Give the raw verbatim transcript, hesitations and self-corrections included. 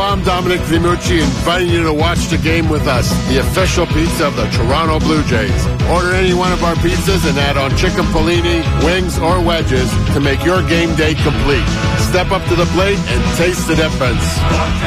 I'm Dominic Vimucci, inviting you to watch the game with us, the official pizza of the Toronto Blue Jays. Order any one of our pizzas and add on chicken Polini, wings, or wedges to make your game day complete. Step up to the plate and taste the difference.